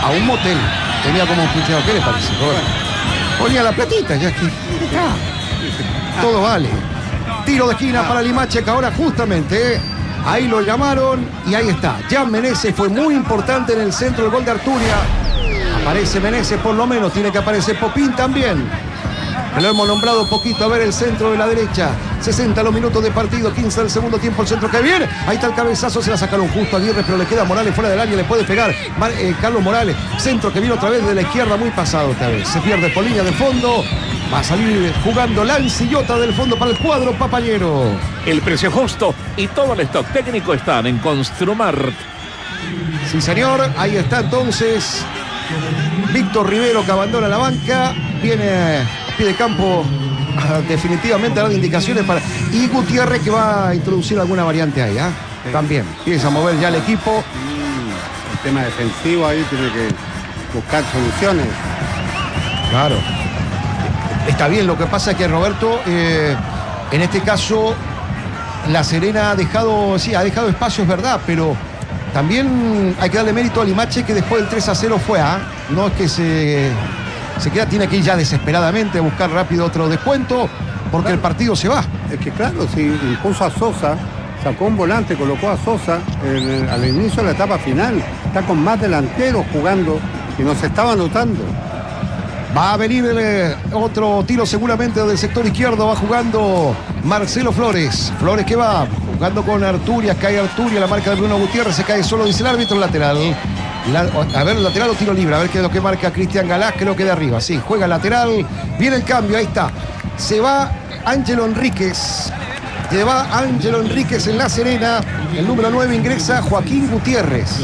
a un motel. Tenía como un fichado. ¿Qué le parece, Roberto? Ponía la platita, ya que todo vale. Tiro de esquina para Limache, que ahora justamente ahí lo llamaron y ahí está. Jan Meneses fue muy importante en el centro del gol de Arturia. Aparece Meneses por lo menos, tiene que aparecer Popín también. Lo hemos nombrado poquito, a ver el centro de la derecha. 60 los minutos de partido, 15 del segundo tiempo, el centro que viene. Ahí está el cabezazo, se la sacaron justo a Aguirre, pero le queda Morales fuera del área, le puede pegar Carlos Morales. Centro que viene otra vez de la izquierda, muy pasado esta vez. Se pierde por línea de fondo. Va a salir jugando Lancillota del fondo para el cuadro papañero. El precio justo y todo el stock técnico están en Construmart. Sí, señor. Ahí está entonces Víctor Rivero, que abandona la banca. Viene a pie de campo definitivamente a dar indicaciones para... Y Gutiérrez, que va a introducir alguna variante ahí, ¿eh? Sí. También empieza a mover ya el equipo. El tema defensivo ahí tiene que buscar soluciones. Claro. Está bien, lo que pasa es que Roberto, en este caso, La Serena ha dejado espacio, es verdad, pero también hay que darle mérito a Limache, que después del 3-0 fue a... No es que se queda, tiene que ir ya desesperadamente a buscar rápido otro descuento, porque claro, el partido se va. Es que claro, si impuso a Sosa, sacó un volante, colocó a Sosa al inicio de la etapa final, está con más delanteros jugando y nos estaba anotando. Va a venir otro tiro seguramente del sector izquierdo. Va jugando Marcelo Flores. Flores que va jugando con Arturia. Cae Arturia, la marca de Bruno Gutiérrez. Se cae solo, dice el árbitro, lateral. A ver, lateral o tiro libre. A ver qué es lo que marca Cristian Galás. Creo que de arriba. Sí, juega lateral. Viene el cambio, ahí está. Se va Ángelo Enríquez. Lleva Ángelo Enríquez en La Serena. El número 9 ingresa Joaquín Gutiérrez.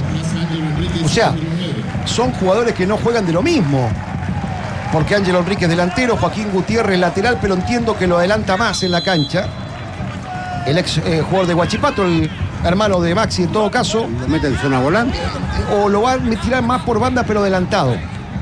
O sea, son jugadores que no juegan de lo mismo. Porque Ángelo Enríquez delantero, Joaquín Gutiérrez lateral, pero entiendo que lo adelanta más en la cancha. El ex jugador de Huachipato, el hermano de Maxi en todo caso. ¿Lo mete en zona volante? O lo va a tirar más por banda, pero adelantado.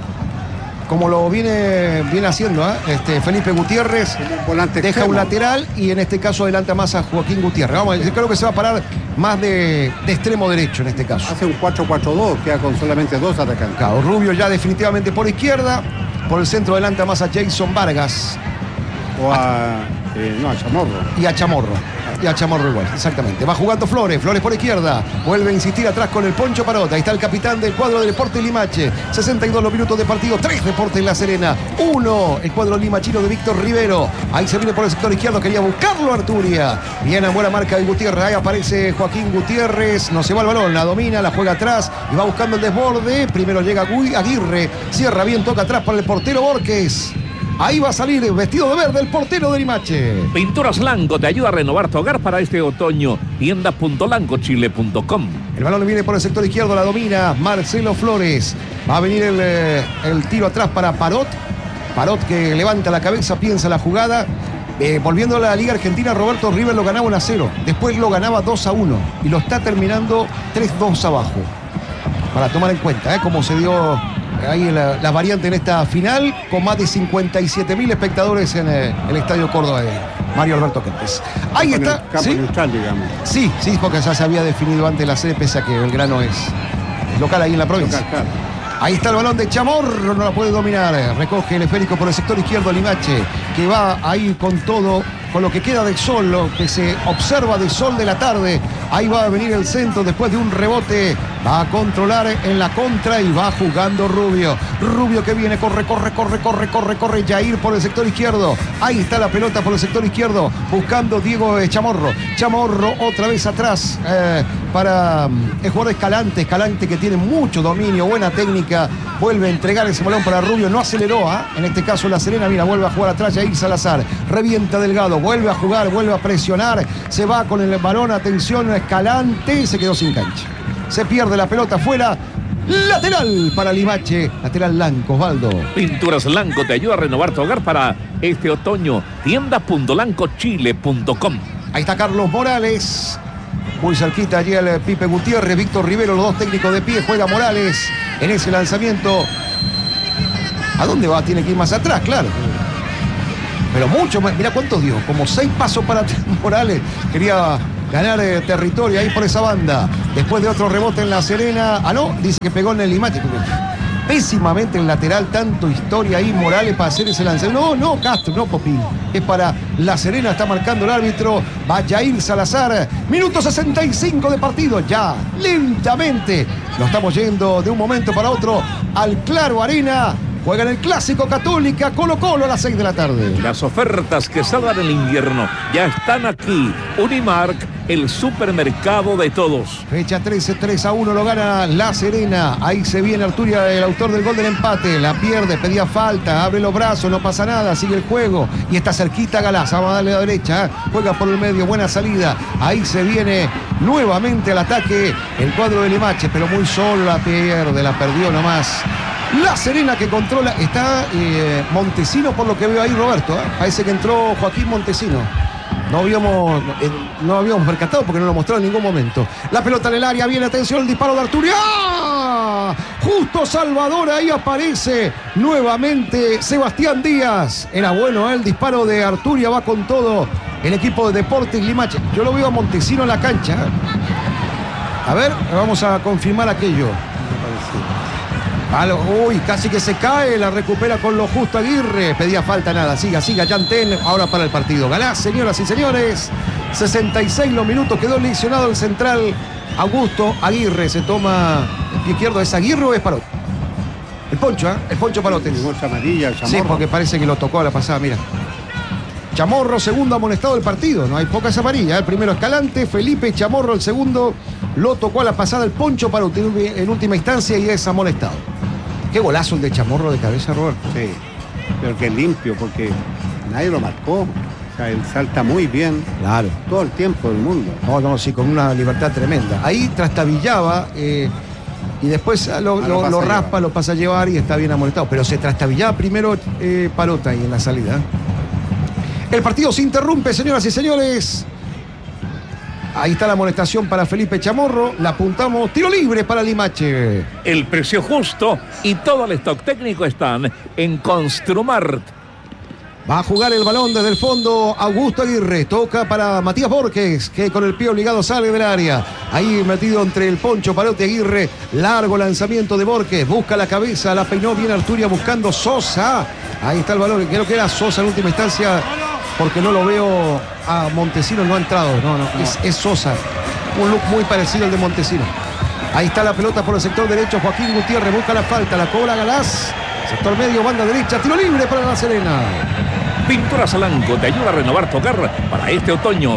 Como lo viene haciendo, Felipe Gutiérrez. Volante deja extremo. Un lateral y en este caso adelanta más a Joaquín Gutiérrez. Vamos, yo creo que se va a parar más de extremo derecho en este caso. Hace un 4-4-2, queda con solamente dos atacantes. Claro, Rubio ya definitivamente por izquierda. Por el centro adelanta más a Jason Vargas. O a Chamorro. Y a Chamorro. Y a Chamorro igual, exactamente. Va jugando Flores por izquierda. Vuelve a insistir atrás con el Poncho Parota. Ahí está el capitán del cuadro de Deportes Limache. 62 los minutos de partido. 3 Deportes en La Serena. 1 el cuadro limachino de Víctor Rivero. Ahí se viene por el sector izquierdo. Quería buscarlo Arturia. Viene a buena marca de Gutiérrez. Ahí aparece Joaquín Gutiérrez. No se va el balón. La domina, la juega atrás. Y va buscando el desborde. Primero llega Aguirre. Cierra bien, toca atrás para el portero Borges. Ahí va a salir vestido de verde el portero de Limache. Pinturas Lanco te ayuda a renovar tu hogar para este otoño. Tiendas.lancochile.com. El balón viene por el sector izquierdo, la domina Marcelo Flores. Va a venir el tiro atrás para Parot. Parot que levanta la cabeza, piensa la jugada. Volviendo a la Liga Argentina, Roberto, River lo ganaba 1-0. Después lo ganaba 2-1. Y lo está terminando 3-2 abajo. Para tomar en cuenta cómo se dio ahí la variante en esta final, con más de 57.000 espectadores en el Estadio Córdoba de Mario Alberto Kempes. Ahí está. Campo ¿Sí? neutral, digamos. Sí, porque ya se había definido antes la sede, pese a que Belgrano es local ahí en la provincia. Local, claro. Ahí está el balón de Chamorro, no la puede dominar. Recoge el esférico por el sector izquierdo Limache, que va ahí con todo, con lo que queda del sol, lo que se observa del sol de la tarde. Ahí va a venir el centro después de un rebote. Va a controlar en la contra y va jugando Rubio. Rubio que viene, corre. Jair por el sector izquierdo. Ahí está la pelota por el sector izquierdo, buscando Diego Chamorro. Chamorro otra vez atrás para el jugador Escalante. Escalante que tiene mucho dominio, buena técnica. Vuelve a entregar ese balón para Rubio. No aceleró, en este caso La Serena. Mira, vuelve a jugar atrás Jair Salazar. Revienta Delgado, vuelve a jugar, vuelve a presionar. Se va con el balón, atención, Escalante. Se quedó sin cancha. Se pierde la pelota afuera. Lateral para Limache. Lateral Lanco, Osvaldo. Pinturas Lanco te ayuda a renovar tu hogar para este otoño. Tiendas.lancochile.com. Ahí está Carlos Morales. Muy cerquita allí el Pipe Gutiérrez, Víctor Rivero, los dos técnicos de pie. Juega Morales en ese lanzamiento. ¿A dónde va? Tiene que ir más atrás, claro. Pero mucho más. Mira cuántos dio. Como 6 pasos para Morales. Quería ganar territorio ahí por esa banda. Después de otro rebote en La Serena. No, dice que pegó en el Limache. pésimamente el lateral, tanto Historia ahí, Morales para hacer ese lance. No, Castro, no Popín. Es para La Serena, está marcando el árbitro. Va Jair Salazar. Minuto 65 de partido. Ya, lentamente. Lo estamos yendo de un momento para otro al Claro Arena. Juegan el Clásico Católica Colo-Colo a las 6 de la tarde. Las ofertas que salvan el invierno ya están aquí. Unimark, el supermercado de todos. Fecha 13, 3-1 lo gana La Serena. Ahí se viene Arturia, el autor del gol del empate. La pierde, pedía falta, abre los brazos, no pasa nada, sigue el juego. Y está cerquita Galás, vamos a darle a la derecha. Juega por el medio, buena salida. Ahí se viene nuevamente al ataque el cuadro de Limache, pero muy solo la pierde, la perdió nomás. La Serena que controla, está Montesino por lo que veo ahí, Roberto. Parece que entró Joaquín Montesino. No habíamos percatado porque no lo mostró en ningún momento. La pelota en el área, viene, atención, el disparo de Arturia. Justo Salvador, ahí aparece nuevamente Sebastián Díaz. Era bueno, el disparo de Arturia, va con todo el equipo de Deportes Limache. Yo lo veo a Montesino en la cancha. A ver, vamos a confirmar aquello. Uy, casi que se cae, la recupera con lo justo Aguirre. Pedía falta, nada, siga, Yantén, ahora para el partido. Galás, señoras y señores, 66 los minutos, quedó lesionado el central Augusto Aguirre. Se toma el pie izquierdo, ¿es Aguirre o es Parot? El Poncho Parotes. Mucha amarilla, el Chamorro. Sí, porque parece que lo tocó a la pasada, mira. Chamorro, segundo amonestado del partido, no hay pocas amarillas. El primero Escalante, Felipe Chamorro, el segundo lo tocó a la pasada el Poncho Parot en última instancia y es amonestado. Qué golazo el de Chamorro de cabeza, Roberto. Sí, pero que limpio, porque nadie lo marcó. O sea, él salta muy bien. Claro. Todo el tiempo del mundo. No, sí, con una libertad tremenda. Ahí trastabillaba y después lo raspa, lo pasa a llevar y está bien amonestado. Pero se trastabillaba primero Parota ahí en la salida. El partido se interrumpe, señoras y señores. Ahí está la amonestación para Felipe Chamorro. La apuntamos. Tiro libre para Limache. El precio justo y todo el stock técnico están en Construmart. Va a jugar el balón desde el fondo Augusto Aguirre. Toca para Matías Borges, que con el pie obligado sale del área. Ahí metido entre el Poncho Parote Aguirre. Largo lanzamiento de Borges. Busca la cabeza, la peinó bien Arturia buscando Sosa. Ahí está el balón. Creo que era Sosa en última instancia, porque no lo veo a Montesino, no ha entrado. No. Es Sosa. Un look muy parecido al de Montesino. Ahí está la pelota por el sector derecho. Joaquín Gutiérrez busca la falta. La cobra Galás. Sector medio, banda derecha. Tiro libre para La Serena. Pintura Salanco te ayuda a renovar tu hogar para este otoño.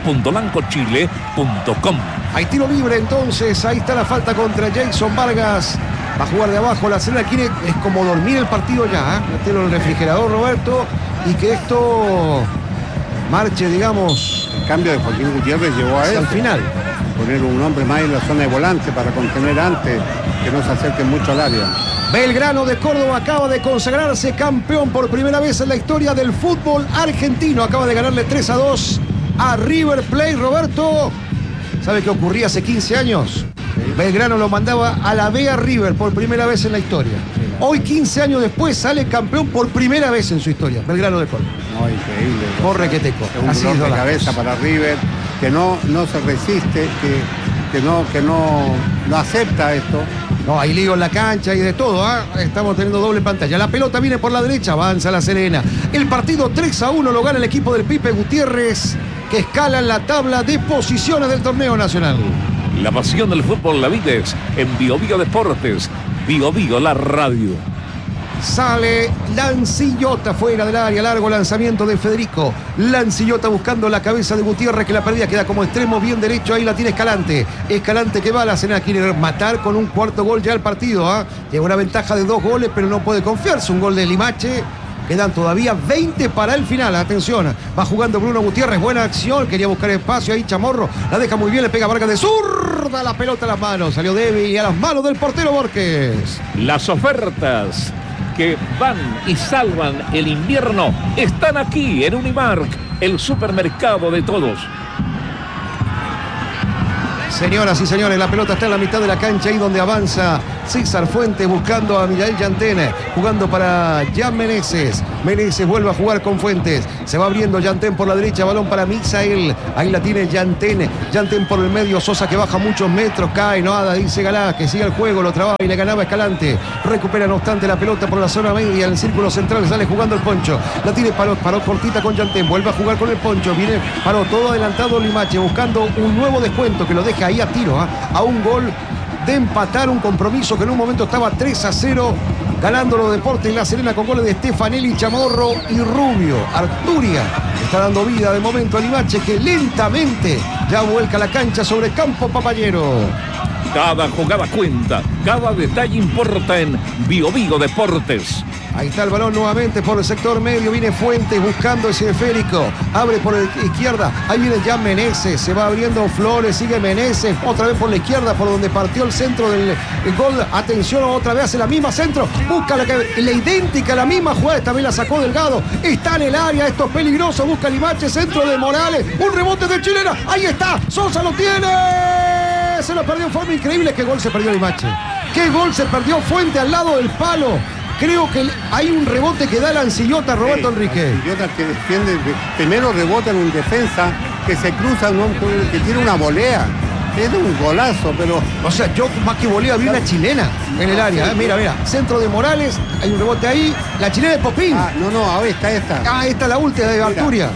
Tienda.lancochile.com. Hay tiro libre entonces. Ahí está la falta contra Jason Vargas. Va a jugar de abajo. La Serena quiere, es como dormir el partido ya. Meterlo en el refrigerador, Roberto. Y que esto marche, digamos. El cambio de Joaquín Gutiérrez llevó a eso. Al final. Poner un hombre más en la zona de volante para contener antes, que no se acerquen mucho al área. Belgrano de Córdoba acaba de consagrarse campeón por primera vez en la historia del fútbol argentino. Acaba de ganarle 3-2 a River Plate. Roberto, ¿sabe qué ocurría hace 15 años? Sí. Belgrano lo mandaba a la B a River por primera vez en la historia. Hoy, 15 años después, sale campeón por primera vez en su historia. Belgrano de Córdoba. No, increíble. Corre que teco. Un dolor de cabeza para River, que no se resiste, que no acepta esto. No, hay lío en la cancha y de todo, ¿eh? Estamos teniendo doble pantalla. La pelota viene por la derecha, avanza La Serena. El partido 3-1 lo gana el equipo del Pipe Gutiérrez, que escala en la tabla de posiciones del torneo nacional. La pasión del fútbol la vives en Bio Deportes, Bio la radio. Sale Lancillota fuera del área, largo lanzamiento de Federico. Lancillota buscando la cabeza de Gutiérrez, que la perdía, queda como extremo bien derecho, ahí la tiene Escalante. Escalante que va a La Serena, quiere matar con un cuarto gol ya el partido. Lleva una ventaja de 2 goles, pero no puede confiarse. Un gol de Limache. Quedan todavía 20 para el final. Atención, va jugando Bruno Gutiérrez. Buena acción, quería buscar espacio ahí Chamorro. La deja muy bien, le pega Vargas de zurda. La pelota a las manos. Salió débil y a las manos del portero Borges. Las ofertas que van y salvan el invierno están aquí en Unimark, el supermercado de todos. Señoras y señores, la pelota está en la mitad de la cancha, ahí donde avanza César Fuentes buscando a Mijael Yantén, jugando para Jan Meneses. Meneses vuelve a jugar con Fuentes. Se va abriendo Yantén por la derecha, balón para Misael. Ahí la tiene Yantén. Yantén por el medio, Sosa que baja muchos metros, cae, nada, dice Galá, que sigue el juego, lo trababa y le ganaba Escalante. Recupera no obstante la pelota por la zona media, en el círculo central sale jugando el Poncho. La tiene Paró cortita con Yantén, vuelve a jugar con el Poncho. Viene Paró todo adelantado Limache, buscando un nuevo descuento que lo deja ahí a tiro, a un gol de empatar un compromiso que en un momento estaba 3-0, ganando los Deportes La Serena con goles de Stefanelli, Chamorro y Rubio. Arturia está dando vida de momento a Limache, que lentamente ya vuelca la cancha sobre campo papayero. Cada jugada cuenta, cada detalle importa en Bio Bio Deportes. Ahí está el balón nuevamente por el sector medio. Viene Fuentes buscando ese esférico. Abre por la izquierda. Ahí viene ya Meneses. Se va abriendo Flores. Sigue Meneses. Otra vez por la izquierda, por donde partió el centro del gol. Atención, otra vez hace la misma centro. Busca la idéntica, la misma jugada. Esta vez la sacó Delgado. Está en el área. Esto es peligroso. Busca Limache. Centro de Morales. Un rebote de Chilena. Ahí está. Sosa lo tiene. Se lo perdió en forma increíble. ¿Qué gol se perdió Limache? ¿Qué gol se perdió Fuente al lado del palo? Creo que hay un rebote que da Lancillota, Roberto Enrique. Lancillota que defiende, primero rebota en un defensa que se cruza, que tiene una volea. Es un golazo, pero... O sea, yo más que volea vi una chilena en el área. Mira, centro de Morales, hay un rebote ahí. La chilena de Popín. Ahora está esta. Esta es la última de Arturia.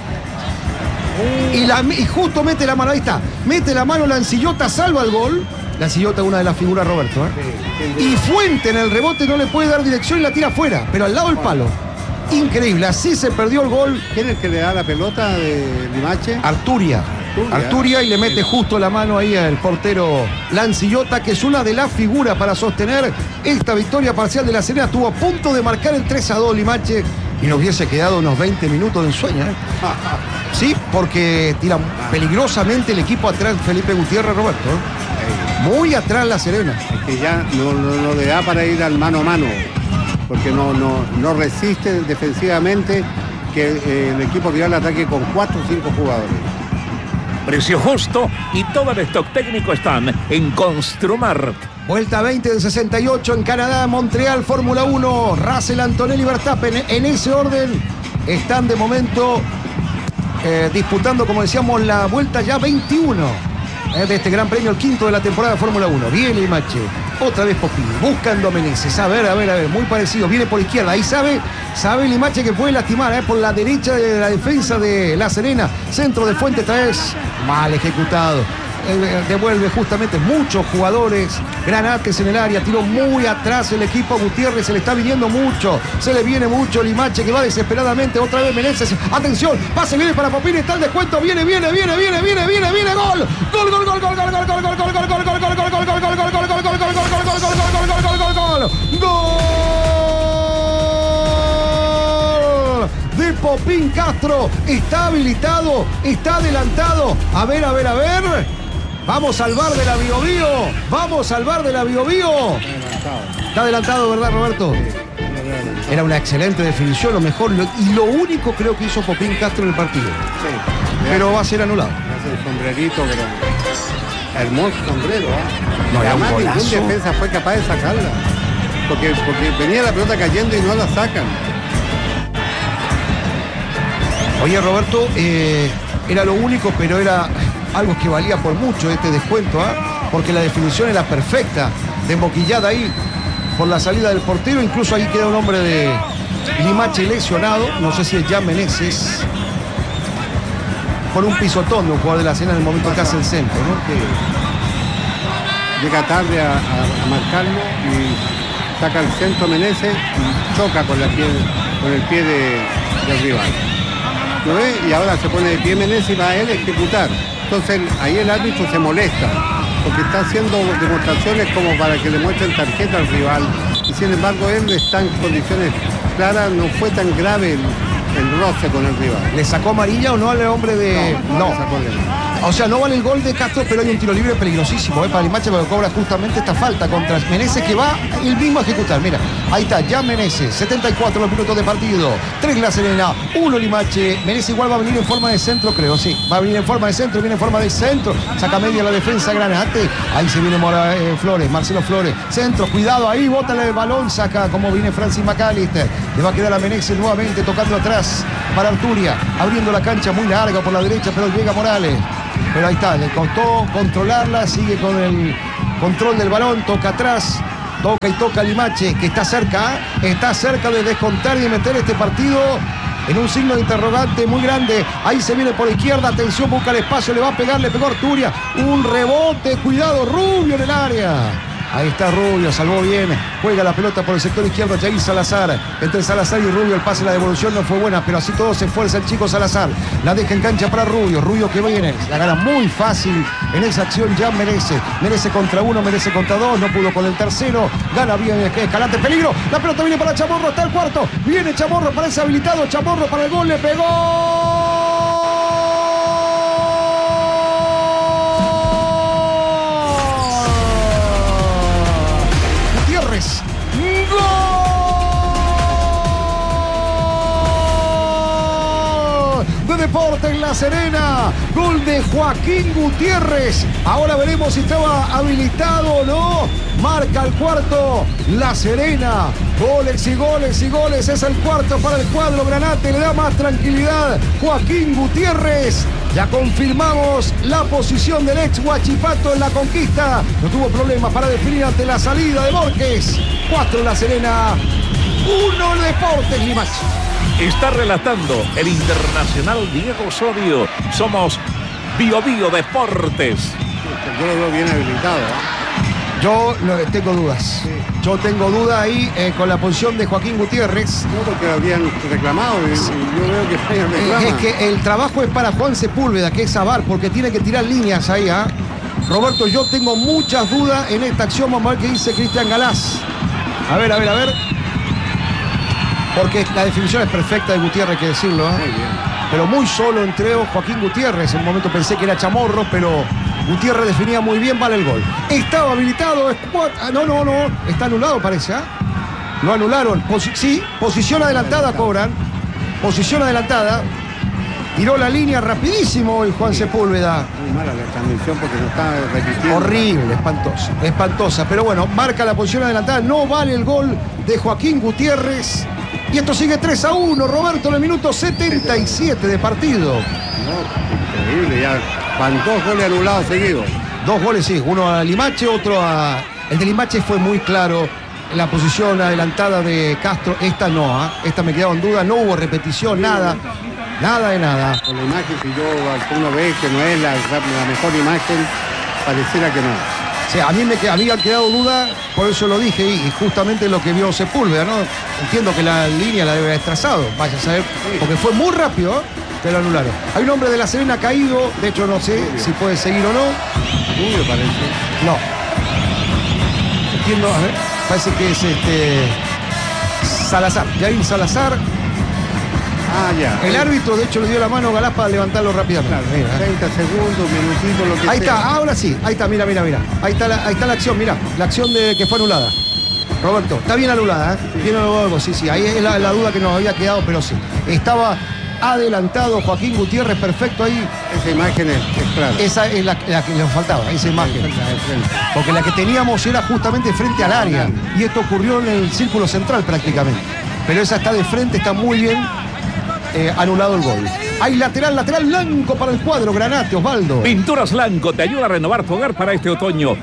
Y justo mete la mano, ahí está. Mete la mano Lancillota, salva el gol. Lancillota es una de las figuras, Roberto. Y Fuente en el rebote no le puede dar dirección y la tira afuera, pero al lado del palo. Increíble, así se perdió el gol. ¿Quién es el que le da la pelota de Limache? Arturia y le mete justo la mano ahí al portero Lancillota, que es una de las figuras para sostener esta victoria parcial de La Serena. Estuvo a punto de marcar el 3-2 Limache y nos hubiese quedado unos 20 minutos de ensueño. Sí, porque tira peligrosamente el equipo atrás, Felipe Gutiérrez, Roberto. Muy atrás La Serena. Es que ya no le da para ir al mano a mano, porque no resiste defensivamente que el equipo rival ataque con 4 o 5 jugadores. Precio justo y todo el stock técnico están en Construmark. Vuelta 20 del 68 en Canadá, Montreal, Fórmula 1. Russell, Antonelli, Verstappen. En ese orden están de momento disputando, como decíamos, la vuelta ya 21. De este gran premio, el quinto de la temporada de Fórmula 1. Viene Limache, otra vez Popín, buscando a Meneses. A ver, muy parecido. Viene por izquierda, ahí sabe Limache que puede lastimar, por la derecha de la defensa de La Serena. Centro de Fuente, esta vez mal ejecutado. Devuelve justamente muchos jugadores. Granates en el área, tiró muy atrás el equipo. Gutiérrez se le está viniendo mucho, se le viene mucho. Limache que va desesperadamente, otra vez Meneses. Atención, pase, viene para Popín, está el descuento, viene, gol, de Popín Castro. Está habilitado, está adelantado. A ver. Vamos al bar de la Bio Bio. Está adelantado, ¿verdad, Roberto? Era una excelente definición, lo mejor. Y lo único creo que hizo Popín Castro en el partido. Sí. Pero va a ser anulado. Hace el sombrerito, pero... hermoso sombrero, No, era un golazo. Ningún defensa fue capaz de sacarla. Porque venía la pelota cayendo y no la sacan. Oye, Roberto, era lo único, pero era algo que valía por mucho este descuento, porque la definición era perfecta, desboquillada ahí por la salida del portero. Incluso ahí queda un hombre de Limache lesionado, no sé si es Jan Meneses, por un pisotón de un jugador de La Serena en el momento que hace el centro, ¿no? Que llega tarde a marcarlo y saca el centro Meneses y choca con el pie del rival. ¿Lo ve? Y ahora se pone de pie Meneses y va a él a ejecutar. Entonces ahí el árbitro se molesta, porque está haciendo demostraciones como para que le muestren tarjeta al rival. Y sin embargo él está en condiciones claras, no fue tan grave el roce con el rival. ¿Le sacó amarilla o no al hombre de...? No. O sea, no vale el gol de Castro, pero hay un tiro libre peligrosísimo para Limache, porque cobra justamente esta falta contra Meneses, que va el mismo a ejecutar. Mira, ahí está, ya Meneses, 74 los minutos de partido, 3 La Serena, 1 Limache. Meneses igual va a venir en forma de centro, creo, sí. Va a venir en forma de centro, viene en forma de centro. Saca media la defensa Granate. Ahí se viene Flores, Marcelo Flores. Centro, cuidado ahí, bótale el balón, saca como viene Francis McAllister. Le va a quedar a Meneses nuevamente tocando atrás para Arturia, abriendo la cancha muy larga por la derecha, pero llega Morales. Pero ahí está, le costó controlarla, sigue con el control del balón, toca atrás, toca y toca Limache, que está cerca de descontar y de meter este partido en un signo de interrogante muy grande. Ahí se viene por izquierda, atención, busca el espacio, le va a pegar, le pegó Arturia, un rebote, cuidado, Rubio en el área. Ahí está Rubio, salvó bien, juega la pelota por el sector izquierdo, Jair Salazar. Entre Salazar y Rubio el pase, la devolución no fue buena, pero así todo se esfuerza el chico Salazar. La deja en cancha para Rubio, Rubio que viene, la gana muy fácil en esa acción, ya merece contra uno, merece contra dos, no pudo con el tercero, gana bien Escalante, peligro, la pelota viene para Chamorro, está el cuarto, viene Chamorro, parece habilitado, Chamorro para el gol, le pegó. ¡Gol! De Deportes en La Serena, gol de Joaquín Gutiérrez. Ahora veremos si estaba habilitado o no. Marca el cuarto La Serena. Goles y goles y goles. Es el cuarto para el cuadro Granate. Le da más tranquilidad Joaquín Gutiérrez. Ya confirmamos la posición del ex Huachipato en la conquista. No tuvo problemas para definir ante la salida de Borges. 4 La Serena, 1 Deportes Limache. Está relatando el internacional Diego Osorio. Somos Bio Bio Deportes. Yo lo veo bien habilitado, Yo tengo dudas. Sí. Yo tengo duda ahí con la posición de Joaquín Gutiérrez. No, porque lo habían reclamado. Sí. Yo veo que reclama. Es que el trabajo es para Juan Sepúlveda, que es Avar, porque tiene que tirar líneas ahí. Roberto, yo tengo muchas dudas en esta acción. Vamos a ver qué dice Cristian Galás. A ver. Porque la definición es perfecta de Gutiérrez, hay que decirlo. Muy bien. Pero muy solo entre Joaquín Gutiérrez. En un momento pensé que era Chamorro, pero Gutiérrez definía muy bien, vale el gol. Estaba habilitado. No. Está anulado, parece. Lo anularon. Posición adelantada cobran. Posición adelantada. Tiró la línea rapidísimo el Juan Sepúlveda. Muy mala la transmisión porque no está repitiendo. Horrible, espantosa. Pero bueno, marca la posición adelantada. No vale el gol de Joaquín Gutiérrez. Y esto sigue 3-1, Roberto, en el minuto 77 de partido. No, increíble, ya van 2 goles anulados seguidos. 2 goles, sí, uno a Limache, otro a... El de Limache fue muy claro en la posición adelantada de Castro. Esta no, esta me quedaba en duda, no hubo repetición, nada de nada. Con la imagen, si uno ve que no es la mejor imagen, pareciera que no. O sea, a mí me había quedado duda, por eso lo dije, y justamente lo que vio Sepúlveda, ¿no? Entiendo que la línea la debe haber trazado, vaya a saber, porque fue muy rápido, que lo anularon. Hay un hombre de La Serena caído, de hecho no sé si puede seguir o no. Rubio parece. No. Entiendo, a ver, parece que es Salazar, Jair Salazar. Ya. El árbitro, de hecho, le dio la mano a Galás para levantarlo rápidamente. Claro, 30 segundos, minutito, lo que ahí sea. Está, ahora sí. Ahí está, mira. Ahí está la acción, mira. La acción de que fue anulada. Roberto, está bien anulada, Sí. Bien anulado, sí. Ahí es la duda que nos había quedado, pero sí. Estaba adelantado Joaquín Gutiérrez, perfecto ahí. Esa imagen es clara. Esa es la que nos faltaba, esa imagen. Porque la que teníamos era justamente frente al área. Y esto ocurrió en el círculo central prácticamente. Pero esa está de frente, está muy bien. Anulado el gol. Hay lateral blanco para el cuadro Granate, Osvaldo. Pinturas Lanco te ayuda a renovar tu hogar para este otoño.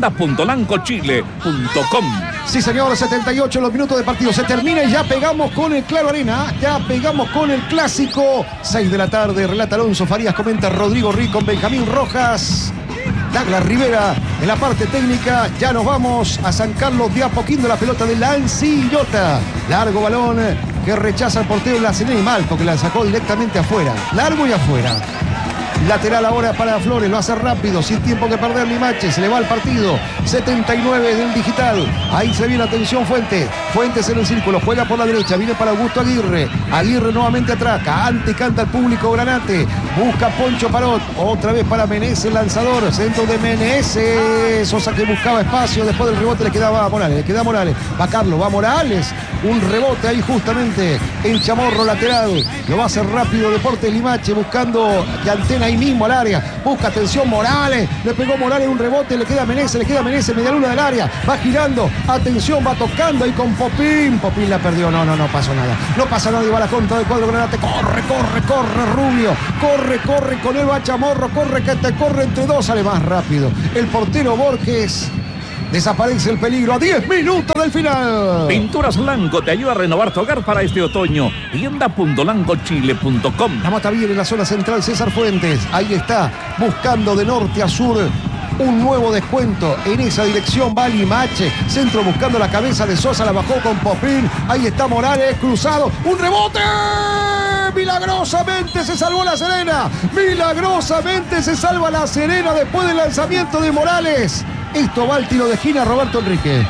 Tiendas.lancochile.com. Sí, señor, 78 los minutos de partido. Se termina y ya pegamos con el Claro Arena. Ya pegamos con el clásico. 6 de la tarde, relata Alonso Farías, comenta Rodrigo Rico, Benjamín Rojas, Douglas Rivera en la parte técnica. Ya nos vamos a San Carlos de Apoquindo, la pelota de Lancillota. Largo balón que rechaza el portero La Serena y mal, porque la sacó directamente afuera. Largo y afuera. Lateral ahora para Flores, lo hace rápido, sin tiempo que perder Limache, se le va al partido. 79 del digital. Ahí se viene, atención Fuentes. Fuentes en el círculo, juega por la derecha, viene para Augusto Aguirre. Aguirre nuevamente atrás, canta el público Granate. Busca Poncho Parot, otra vez para Meneses, el lanzador. Centro de Meneses. Sosa que buscaba espacio, después del rebote le quedaba a Morales. Le queda a Morales. Va Carlos, va Morales. Un rebote ahí justamente en Chamorro lateral. Lo va a hacer rápido Deportes Limache, buscando Yantén ahí mismo al área. Busca atención Morales. Le pegó Morales un rebote, le queda Meneses, media luna del área. Va girando, atención, va tocando ahí con Popín. Popín la perdió, no pasó nada. No pasa nada y va a la contra del cuadro Granate. Corre Rubio. Corre con él, va Chamorro. Corre que te corre entre dos, sale más rápido. El portero Borges. Desaparece el peligro a 10 minutos del final. Pinturas Lango te ayuda a renovar tu hogar para este otoño. Tienda.langochile.com. La mata bien en la zona central César Fuentes. Ahí está, buscando de norte a sur un nuevo descuento. En esa dirección va Limache. Centro buscando la cabeza de Sosa, la bajó con Popín. Ahí está Morales, cruzado. ¡Un rebote! Milagrosamente se salvó la Serena. Milagrosamente se salva la Serena después del lanzamiento de Morales. Esto va al tiro de esquina Roberto Enrique.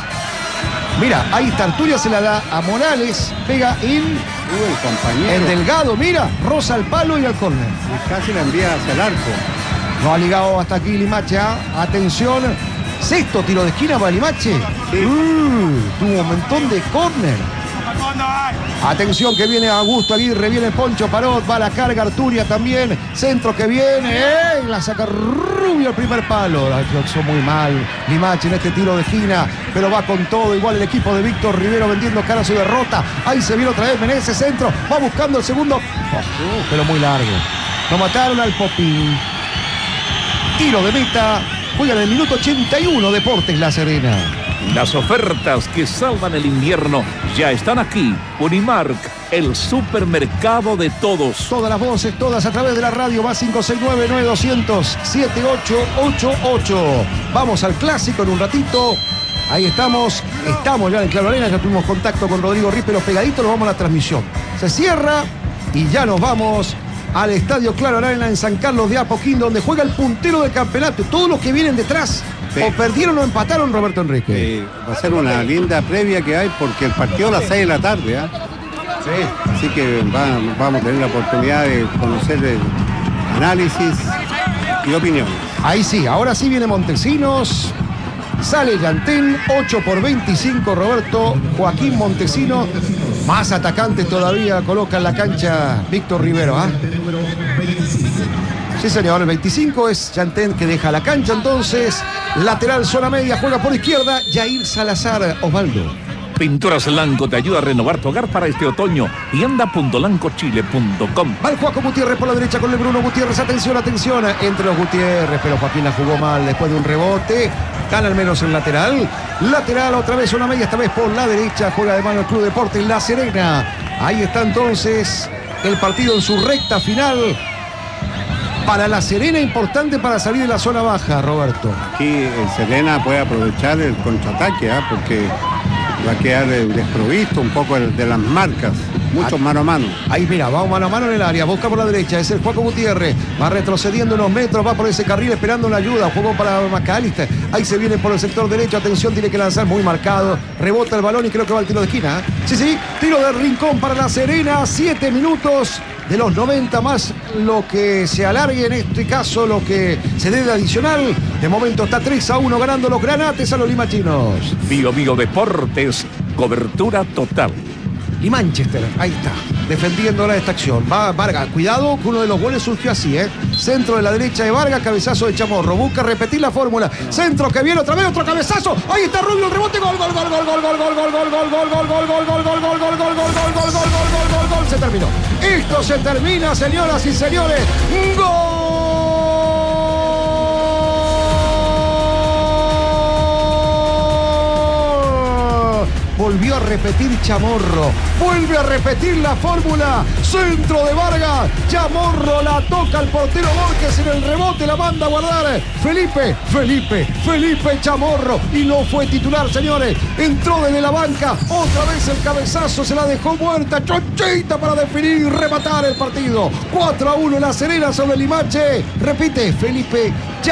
Mira, ahí está, Arturia se la da a Morales, pega en el Delgado, mira, roza al palo y al córner. Casi la envía hacia el arco. No ha ligado hasta aquí Limache, atención, sexto tiro de esquina para Limache. Sí. Tuvo un montón de córner. Atención que viene Augusto Aguirre, viene Poncho Parot, va a la carga Arturia también, centro que viene, la saca Rubio al primer palo. La hizo muy mal Limache en este tiro de esquina, pero va con todo, igual el equipo de Víctor Rivero vendiendo cara a su derrota. Ahí se viene otra vez Meneses, centro, va buscando el segundo, pero muy largo. Lo mataron al Popín. Tiro de meta, juega en el minuto 81 Deportes La Serena. Las ofertas que salvan el invierno ya están aquí. Unimark, el supermercado de todos. Todas las voces, todas a través de la radio, más 569-9200-7888. Vamos al clásico en un ratito. Ahí estamos ya en Claro Arena, ya tuvimos contacto con Rodrigo Riz, pero pegaditos nos vamos a la transmisión. Se cierra y ya nos vamos al Estadio Claro Arena en San Carlos de Apoquín, donde juega el puntero del campeonato. Todos los que vienen detrás o perdieron o empataron, Roberto Enrique. Va a ser una linda previa que hay porque el partido a las 6 de la tarde. Sí. Así que vamos a tener la oportunidad de conocer el análisis y opiniones. Ahí sí, ahora sí viene Montesinos. Sale Yantén, 8/25, Roberto. Joaquín Montesino, más atacante todavía, coloca en la cancha Víctor Rivero. Sí, señor, el 25 es Yantén que deja la cancha, entonces lateral, zona media, juega por izquierda, Jair Salazar. Osvaldo. Pinturas Lango te ayuda a renovar tu hogar para este otoño. Tienda.langochile.com. Va el Joaco Gutiérrez por la derecha con el Bruno Gutiérrez. Atención entre los Gutiérrez, pero Joaquín la jugó mal después de un rebote. Gana al menos el lateral. Lateral otra vez, zona media, esta vez por la derecha. Juega de mano el Club Deportes La Serena. Ahí está entonces el partido en su recta final. Para La Serena, importante para salir de la zona baja, Roberto. Aquí el Serena puede aprovechar el contraataque, porque va a quedar desprovisto un poco de las marcas. Muchos mano a mano. Ahí mira, va mano a mano en el área, busca por la derecha, es el Joaco Gutiérrez, va retrocediendo unos metros, va por ese carril esperando la ayuda, jugó para Macalister, ahí se viene por el sector derecho, atención, tiene que lanzar muy marcado, rebota el balón y creo que va al tiro de esquina. Sí, tiro de rincón para La Serena, 7 minutos de los 90 más lo que se alargue, en este caso lo que se dé de adicional. De momento está 3-1 ganando los Granates a los limachinos. Bio Deportes, cobertura total. Y Manchester, ahí está, defendiéndola esta acción. Va Vargas, cuidado, que uno de los goles surgió así, Centro de la derecha de Vargas, cabezazo de Chamorro. Busca repetir la fórmula. Centro que viene otra vez, otro cabezazo. Ahí está Rubio, el rebote, gol. Se terminó. Esto se termina, señoras y señores. ¡Gol! volvió a repetir Chamorro. Vuelve a repetir la fórmula. Centro de Vargas. Chamorro la toca al portero Borges en el rebote. La manda a guardar Felipe Chamorro. Y no fue titular, señores. Entró desde la banca. Otra vez el cabezazo. Se la dejó muerta. Chochita para definir y rematar el partido. 4-1 La Serena sobre Limache. Repite, Felipe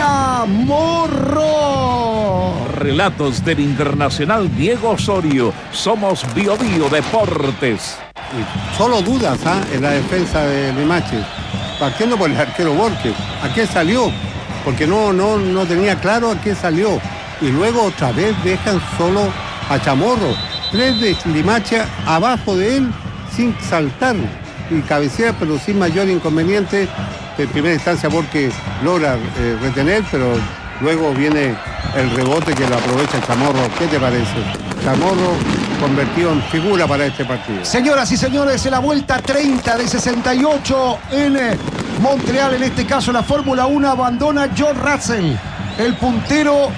Chamorro. Relatos del internacional Diego Osorio. Somos Bio Bio Deportes. Y solo dudas en la defensa de Limache. Partiendo por el arquero Borges. ¿A qué salió? Porque no tenía claro a qué salió. Y luego otra vez dejan solo a Chamorro. 3 de Limache abajo de él sin saltar. Y cabecea, pero sin mayor inconveniente. En primera instancia Borges logra retener, pero luego viene el rebote que lo aprovecha Chamorro. ¿Qué te parece? Chamorro convertido en figura para este partido. Señoras y señores, en la vuelta 30 de 68 en Montreal, en este caso la Fórmula 1, abandona George Russell, el puntero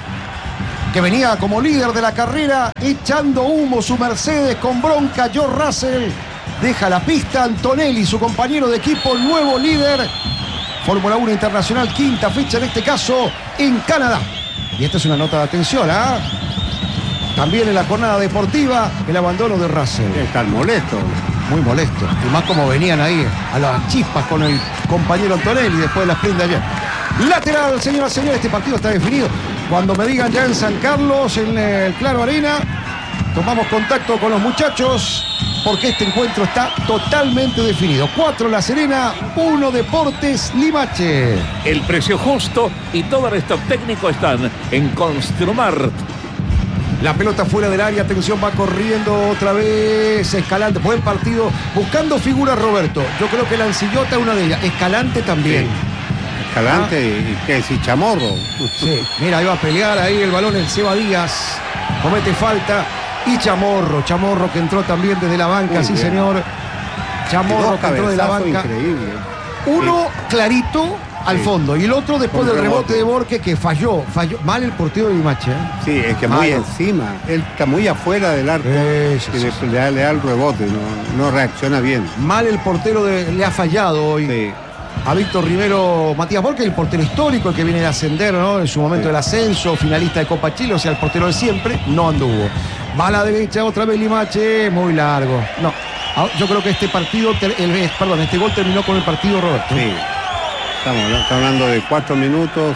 que venía como líder de la carrera, echando humo su Mercedes con bronca. George Russell deja la pista. Antonelli, su compañero de equipo, nuevo líder. Fórmula 1 Internacional, quinta fecha en este caso en Canadá. Y esta es una nota de atención, También en la jornada deportiva, el abandono de Russell. Están molestos. Muy molesto. Y más como venían ahí a las chispas con el compañero Antonelli después de la sprint de ayer. Lateral, señoras y señores, este partido está definido. Cuando me digan ya en San Carlos, en el Claro Arena, tomamos contacto con los muchachos porque este encuentro está totalmente definido. 4 La Serena, 1 Deportes Limache. El precio justo y todo el stock técnico están en Construmart. La pelota fuera del área, atención, va corriendo otra vez Escalante. Buen partido, buscando figuras Roberto. Yo creo que Lancillota es una de ellas. Escalante también. Sí. Escalante y qué si Chamorro. Sí, mira, ahí va a pelear ahí el balón el Seba Díaz. Comete falta. Y Chamorro que entró también desde la banca, muy sí bien. Señor. Chamorro que entró de la banca. Increíble. Uno clarito al fondo y el otro después del rebote de Borges que falló mal el portero de Limache. Sí, es que muy encima, él está muy afuera del arco y le da el rebote, no reacciona bien. Mal el portero le ha fallado hoy. Sí. A Víctor Rivero Matías Borges, el portero histórico, el que viene de ascender, ¿no? En su momento del ascenso, finalista de Copa Chile, o sea, el portero de siempre, no anduvo. Va a la derecha otra vez Limache, muy largo. No, yo creo que este partido, este gol terminó con el partido, Roberto. Sí. Estamos hablando de 4 minutos.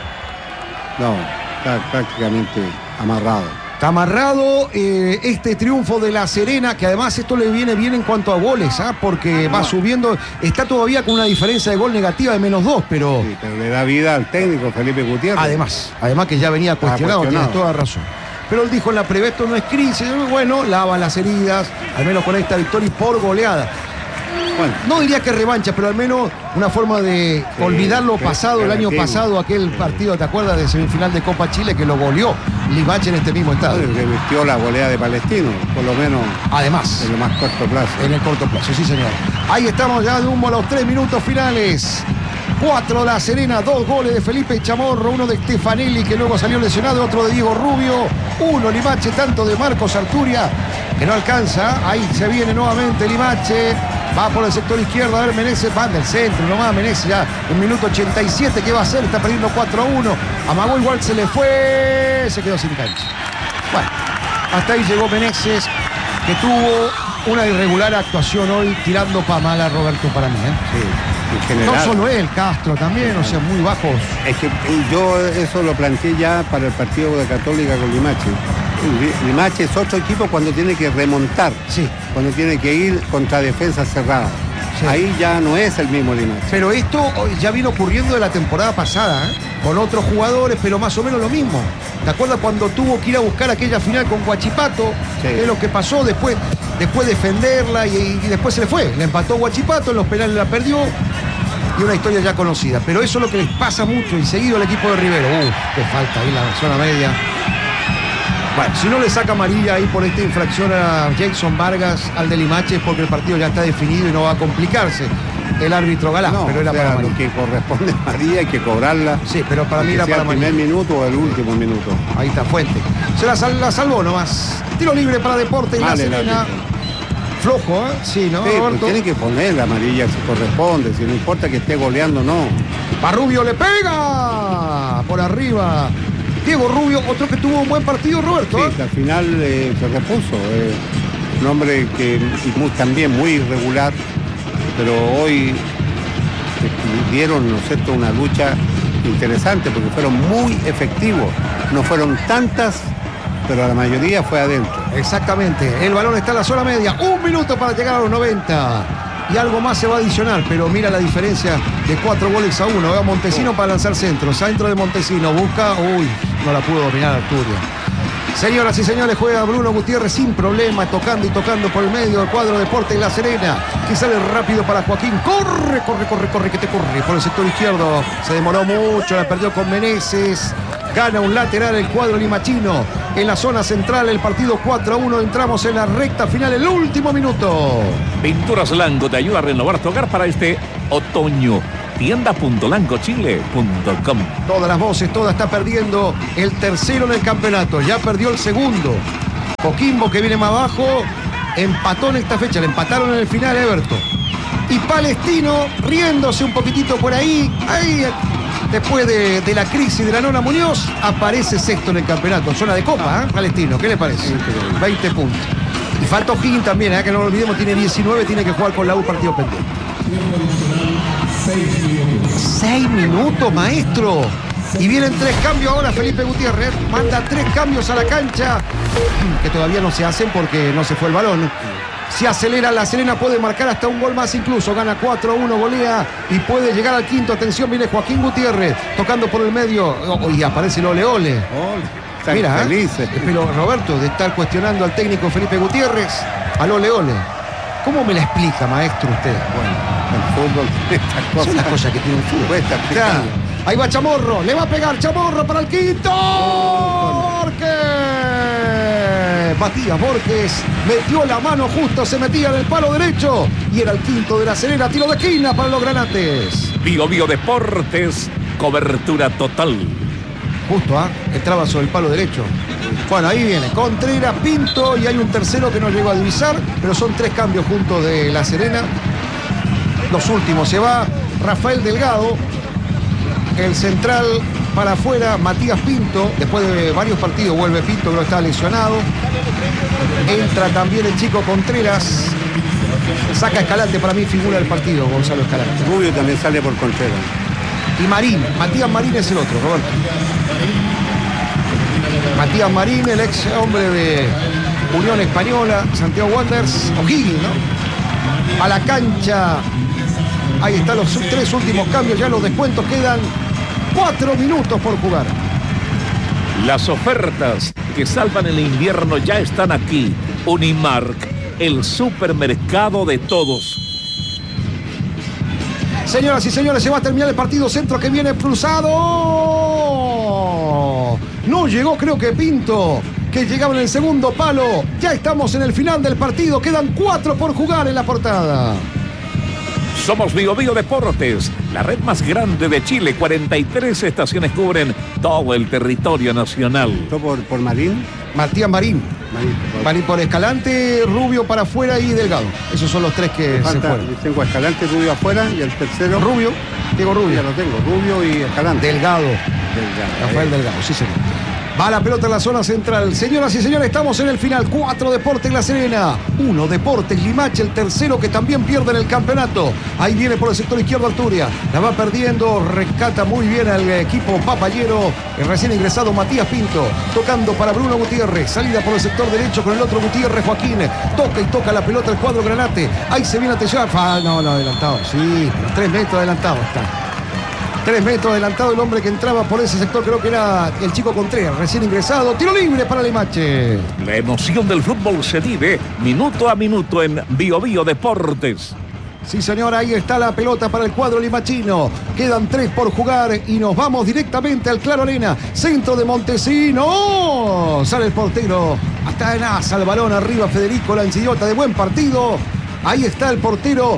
No, está prácticamente amarrado. Está amarrado este triunfo de La Serena, que además esto le viene bien en cuanto a goles, porque va subiendo, está todavía con una diferencia de gol negativa de -2, pero... Sí, pero le da vida al técnico Felipe Gutiérrez. Además que ya venía cuestionado, tienes toda razón. Pero él dijo en la previa, esto no es crisis, bueno, lava las heridas, al menos con esta victoria y por goleada. Bueno, no diría que revancha, pero al menos una forma de olvidar lo pasado, el año pasado, aquel partido, ¿te acuerdas? De semifinal de Copa Chile que lo goleó Limache en este mismo estado. Que vistió la goleada de Palestino, por lo menos. Además. En el más corto plazo. En el corto plazo, sí señor. Ahí estamos ya de humo a los 3 minutos finales. 4 La Serena, 2 goles de Felipe Chamorro, 1 de Stefanelli que luego salió lesionado, otro de Diego Rubio, 1 Limache, tanto de Marcos Arturia que no alcanza. Ahí se viene nuevamente Limache, va por el sector izquierdo, a ver Meneses, va del centro, nomás Meneses ya en minuto 87, ¿qué va a hacer? Está perdiendo 4-1, amagó igual, se le fue, se quedó sin cancha. Bueno, hasta ahí llegó Meneses, que tuvo una irregular actuación hoy, tirando para mal a Roberto para mí. Sí, en general. No solo él, Castro también, o sea, muy bajos. Es que yo eso lo planteé ya para el partido de Católica con Limache. Limache es otro equipo cuando tiene que remontar, cuando tiene que ir contra defensa cerrada. Sí. Ahí ya no es el mismo Limache. Pero esto ya vino ocurriendo de la temporada pasada, con otros jugadores, pero más o menos lo mismo. ¿Te acuerdas cuando tuvo que ir a buscar aquella final con Huachipato? Sí. Es lo que pasó después defenderla y después se le fue. Le empató Huachipato, en los penales la perdió. Y una historia ya conocida. Pero eso es lo que les pasa mucho y seguido al equipo de Rivero. Qué falta ahí la zona media. Bueno, si no le saca amarilla ahí por esta infracción a Jason Vargas al de Limache es porque el partido ya está definido y no va a complicarse. el árbitro Galán, No, pero era para lo amarilla. que corresponde a María hay que cobrarla. Sí, pero para mí era sea para el amarilla. primer minuto o el último minuto. Ahí está Fuente. Se la salvó nomás. Tiro libre para Deportes La Mal el Serena. árbitro. Flojo, ¿eh? Sí, ¿no, Sí, pues Roberto? tiene que poner la amarilla si corresponde, si no importa que esté goleando o no. Rubio le pega por arriba. Diego Rubio, otro que tuvo un buen partido, Roberto. Sí, que al final se repuso. Un hombre que también muy irregular, pero hoy dieron, ¿no es cierto?, una lucha interesante porque fueron muy efectivos. No fueron tantas, pero la mayoría fue adentro. Exactamente. El balón está en la zona media. 1 minuto para llegar a los 90. Y algo más se va a adicionar, pero mira la diferencia de 4-1. Vea Montesino para lanzar centro. Centro de Montesino. Busca. Uy, no la pudo dominar Arturia. Señoras y señores, juega Bruno Gutiérrez sin problema, tocando y tocando por el medio del cuadro Deportes La Serena, que sale rápido para Joaquín. Corre, que te corre por el sector izquierdo. Se demoró mucho, la perdió con Meneses. Gana un lateral el cuadro limachino. En la zona central el partido 4-1. Entramos en la recta final, el último minuto. Pinturas Lango te ayuda a renovar tu hogar para este otoño. Tienda.langochile.com. Todas las voces, toda está perdiendo el tercero en el campeonato. Ya perdió el segundo. Coquimbo, que viene más abajo, empató en esta fecha. Le empataron en el final Everton. Y Palestino riéndose un poquitito por ahí. Después de la crisis de la Nona Muñoz, aparece sexto en el campeonato. Zona de copa, ¿eh? Palestino, ¿qué le parece? 20 puntos. Y falta O'Higgins también, que no lo olvidemos, tiene 19, tiene que jugar con la U partido pendiente. 6 minutos, maestro. Y vienen 3 cambios ahora. Felipe Gutiérrez manda 3 cambios a la cancha, que todavía no se hacen porque no se fue el balón. Si acelera, La Serena puede marcar hasta un gol más incluso. Gana 4-1, golea y puede llegar al quinto. Atención, viene Joaquín Gutiérrez tocando por el medio. Y aparece el ole ole. Están Mira, felices. pero Roberto, de estar cuestionando al técnico Felipe Gutiérrez, al ole ole. ¿Cómo me la explica, maestro, usted? Bueno, el fútbol tiene estas cosas. Son las cosas que tiene el fútbol. Cuesta explicar. Claro. Ahí va Chamorro, le va a pegar Chamorro para el quinto. Matías Borges metió la mano justo, se metía en el palo derecho y era el quinto de La Serena. Tiro de esquina para los granates. Bio Deportes, cobertura total. Justo, entraba sobre el palo derecho. Bueno, ahí viene Contreras, Pinto y hay un tercero que no llegó a divisar, pero son 3 cambios juntos de La Serena. Los últimos se va Rafael Delgado, el central para afuera, Matías Pinto. Después de varios partidos vuelve Pinto, que no está lesionado. Entra también el chico Contreras. Saca Escalante, para mí figura del partido, Gonzalo Escalante. Rubio también sale por Contreras. Y Marín, Matías Marín es el otro, Roberto. Matías Marín, el ex hombre de Unión Española, Santiago Wanderers, O'Higgins, ¿no? A la cancha. Ahí están los 3 últimos cambios, ya los descuentos, quedan 4 minutos por jugar. Las ofertas que salvan el invierno ya están aquí. Unimark, el supermercado de todos. Señoras y señores, se va a terminar el partido. Centro que viene cruzado. No llegó, creo que Pinto, que llegaba en el segundo palo. Ya estamos en el final del partido. Quedan 4 por jugar en la portada. Somos Bio Deportes, la red más grande de Chile. 43 estaciones cubren todo el territorio nacional. ¿Esto por Marín? Matías Marín. Marín por Escalante, Rubio para afuera y Delgado. Esos son los 3 que se fueron. Tengo a Escalante, Rubio afuera y el tercero. Rubio, Diego Rubio. Ya lo tengo, Rubio y Escalante. Delgado. Rafael Delgado, sí señor. Va la pelota en la zona central. Señoras y señores, estamos en el final. 4 Deportes La Serena, 1 Deportes Limache, el tercero que también pierde en el campeonato. Ahí viene por el sector izquierdo Arturia. La va perdiendo, rescata muy bien al equipo papayero. El recién ingresado Matías Pinto, tocando para Bruno Gutiérrez. Salida por el sector derecho con el otro Gutiérrez, Joaquín. Toca y toca la pelota el cuadro granate. Ahí se viene atención. No, adelantado. Sí, 3 metros adelantado está. 3 metros adelantado el hombre que entraba por ese sector, creo que era el chico Contreras, recién ingresado. Tiro libre para Limache. La emoción del fútbol se vive minuto a minuto en Bio Deportes. Sí, señor, ahí está la pelota para el cuadro limachino. Quedan 3 por jugar y nos vamos directamente al Claro Arena. Centro de Montesino. Sale el portero. Hasta en asa el balón arriba Federico Lancillota, de buen partido. Ahí está el portero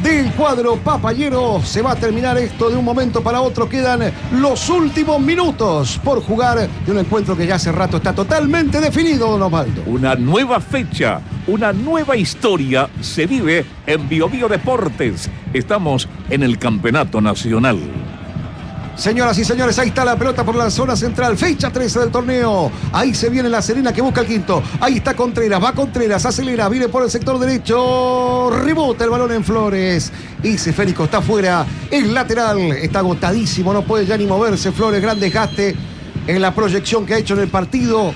del cuadro papayero. Se va a terminar esto de un momento para otro. Quedan los últimos minutos por jugar de un encuentro que ya hace rato está totalmente definido, don Osvaldo. Una nueva fecha, una nueva historia se vive en Biobío Deportes. Estamos en el Campeonato Nacional. Señoras y señores, ahí está la pelota por la zona central. Fecha 13 del torneo. Ahí se viene la Serena que busca el quinto. Ahí está Contreras, va Contreras, acelera, viene por el sector derecho. Rebota el balón en Flores. Ese Férico está afuera. El lateral está agotadísimo, no puede ya ni moverse. Flores, gran desgaste en la proyección que ha hecho en el partido.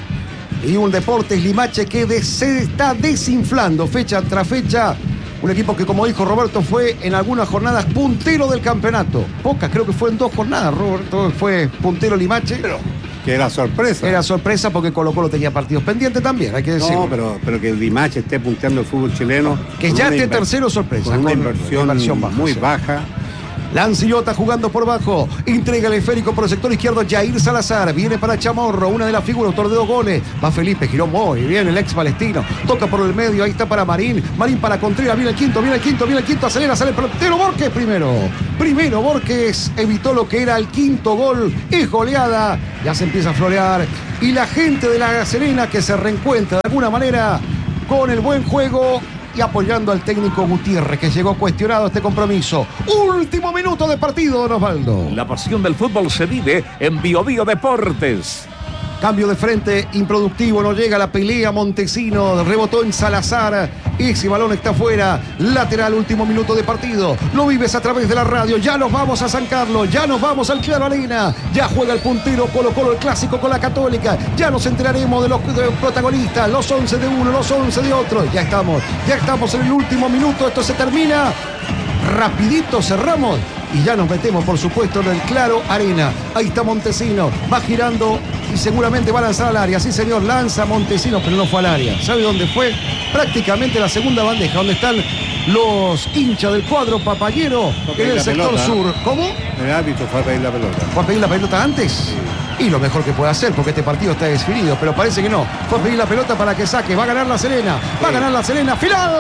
Y un Deportes Limache que se está desinflando fecha tras fecha. Un equipo que, como dijo Roberto, fue en algunas jornadas puntero del campeonato. Pocas, creo que fue en 2 jornadas, Roberto, fue puntero Limache. Pero que era sorpresa. Era sorpresa porque Colo-Colo tenía partidos pendientes también, hay que decirlo. No, pero que el Limache esté punteando el fútbol chileno. Que ya esté tercero, sorpresa. Con una inversión baja, muy baja. Lancillota jugando por bajo, entrega el esférico por el sector izquierdo. Jair Salazar viene para Chamorro, una de las figuras, autor de 2 goles. Va Felipe, giró muy bien el ex palestino, toca por el medio, ahí está para Marín para Contreras, viene el quinto, acelera, sale el pelotero. Borges primero Borges evitó lo que era el quinto gol. Es goleada, ya se empieza a florear y la gente de la Serena que se reencuentra de alguna manera con el buen juego y apoyando al técnico Gutiérrez, que llegó cuestionado a este compromiso. Último minuto de partido, don Osvaldo. La pasión del fútbol se vive en Biobío Deportes. Cambio de frente, improductivo, no llega la pelea. Montesino rebotó en Salazar. Ese balón está afuera. Lateral, último minuto de partido. Lo vives a través de la radio. Ya nos vamos a San Carlos. Ya nos vamos al Claro Arena. Ya juega el puntero Colo-Colo, el clásico con la Católica. Ya nos enteraremos de los protagonistas. Los 11 de uno, los 11 de otro. Ya estamos en el último minuto. Esto se termina. Rapidito cerramos. Y ya nos metemos, por supuesto, en el Claro Arena. Ahí está Montesino. Va girando y seguramente va a lanzar al área. Sí, señor, lanza Montesino, pero no fue al área. ¿Sabe dónde fue? Prácticamente la segunda bandeja, donde están los hinchas del cuadro papayero en el sector sur. ¿Cómo? El árbitro fue a pedir la pelota. ¿Fue a pedir la pelota antes? Y lo mejor que puede hacer, porque este partido está definido, pero parece que no. Fue a pedir la pelota para que saque. Va a ganar la Serena. Va a ganar la Serena. ¡Final!